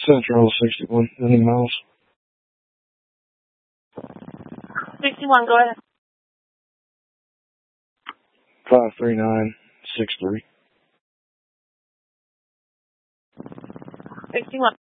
Central 61, any miles? 61, go ahead. 53963. 61.